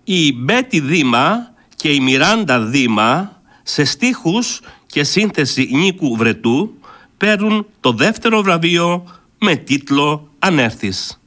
Η Μπέτη Δήμα και η Μιράντα Δήμα σε στίχους και σύνθεση Νίκου Βρετού παίρνουν το δεύτερο βραβείο με τίτλο «Αν έρθεις».